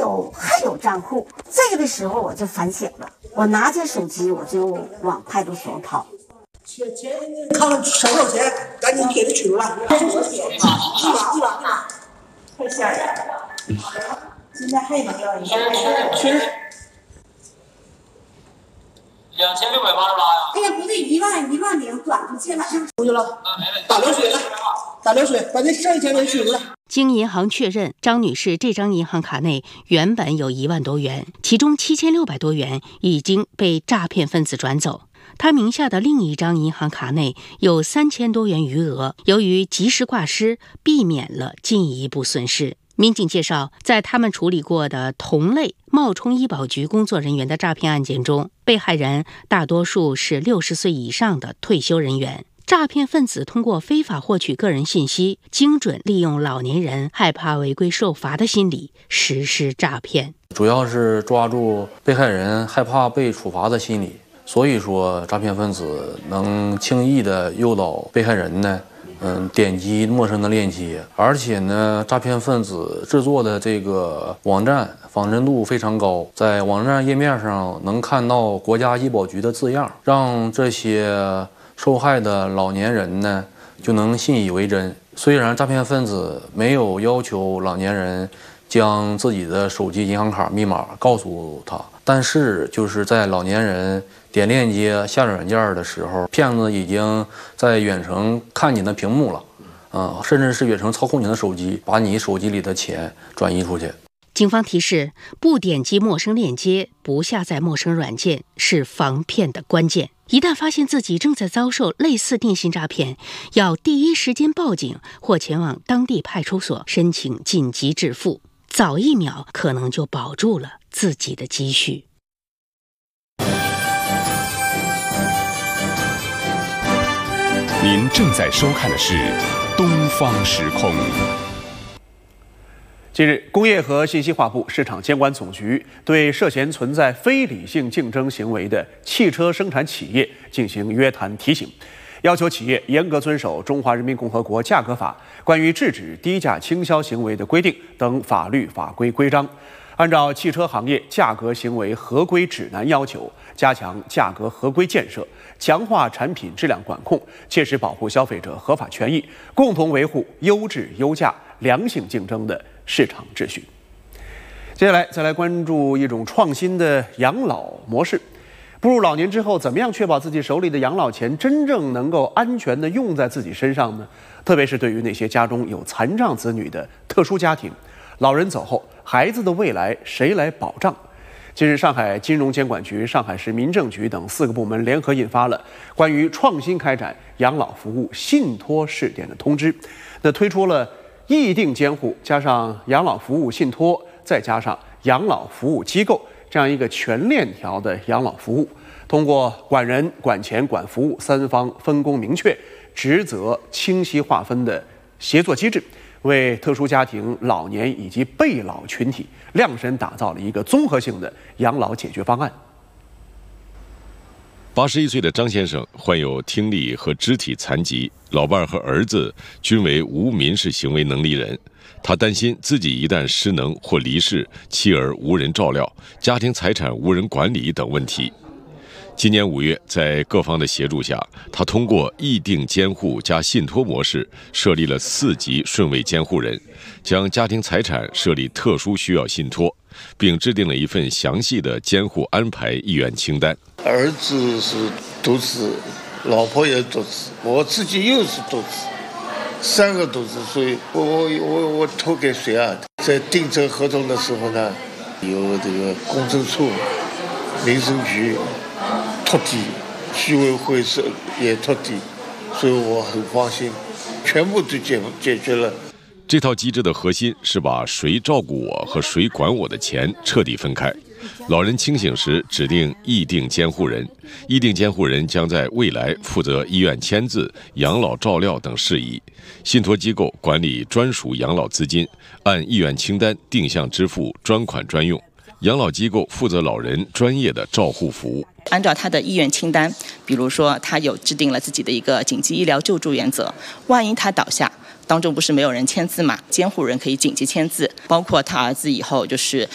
还有账户。这个的时候我就反省了，我拿着手机我就往派出所跑。 看看少少钱，赶紧给他取出来。一万啊，太吓人了。现在还能要一个？取2688呀！哎呀，不对，10000转出去了，出去了。打流水了，打流水，把那剩下钱给取出来。 经银行确认，张女士这张银行卡内原本有1万多元，其中7600多元已经被诈骗分子转走。她名下的另一张银行卡内有3000多元余额，由于及时挂失，避免了进一步损失。民警介绍，在他们处理过的同类冒充医保局工作人员的诈骗案件中，被害人大多数是60岁以上的退休人员。诈骗分子通过非法获取个人信息，精准利用老年人害怕违规受罚的心理实施诈骗。 主要是抓住被害人害怕被处罚的心理，所以说诈骗分子能轻易的诱导被害人呢点击陌生的链接，而且呢，诈骗分子制作的这个网站仿真度非常高，在网站页面上能看到国家医保局的字样，让这些受害的老年人呢就能信以为真。虽然诈骗分子没有要求老年人将自己的手机银行卡密码告诉他，但是就是在老年人点链接下载软件的时候，骗子已经在远程看你的屏幕了，甚至是远程操控你的手机，把你手机里的钱转移出去。 警方提示，不点击陌生链接，不下载陌生软件是防骗的关键。一旦发现自己正在遭受类似电信诈骗，要第一时间报警或前往当地派出所申请紧急支付，早1秒可能就保住了自己的积蓄。 您正在收看的是东方时空。 近日，工业和信息化部市场监管总局对涉嫌存在非理性竞争行为的汽车生产企业进行约谈提醒，要求企业严格遵守《中华人民共和国价格法》关于制止低价倾销行为的规定等法律法规规章，按照汽车行业价格行为合规指南要求，加强价格合规建设，强化产品质量管控，切实保护消费者合法权益，共同维护优质优价良性竞争的市场秩序。接下来再来关注一种创新的养老模式。步入老年之后，怎么样确保自己手里的养老钱真正能够安全地用在自己身上呢？特别是对于那些家中有残障子女的特殊家庭，老人走后，孩子的未来谁来保障？近日，上海金融监管局、上海市民政局等4个部门联合印发了关于创新开展养老服务信托试点的通知，那推出了议定监护加上养老服务信托再加上养老服务机构这样一个全链条的养老服务，通过管人、管钱、管服务3方分工明确、职责清晰划分的协作机制，为特殊家庭、老年以及被老群体量身打造了一个综合性的养老解决方案。 81岁的张先生患有听力和肢体残疾，老伴和儿子均为无民事行为能力人。他担心自己一旦失能或离世，妻儿无人照料，家庭财产无人管理等问题。今年5月，在各方的协助下，他通过议定监护加信托模式，设立了4级顺位监护人，将家庭财产设立特殊需要信托，并制定了一份详细的监护安排意愿清单。 儿子是独子，老婆也独子，我自己又是独子，3个独子，所以我托给谁啊？在订这合同的时候呢，有这个公证处、民政局托底，居委会是也托底，所以我很放心，全部都解决了。 这套机制的核心是把谁照顾我和谁管我的钱彻底分开。老人清醒时指定议定监护人，议定监护人将在未来负责医院签字、养老照料等事宜，信托机构管理专属养老资金，按意愿清单定向支付专款专用，养老机构负责老人专业的照护服务。 按照他的意愿清单，比如说他有制定了自己的一个紧急医疗救助原则，万一他倒下，当中不是没有人签字嘛？监护人可以紧急签字，包括他儿子以后就是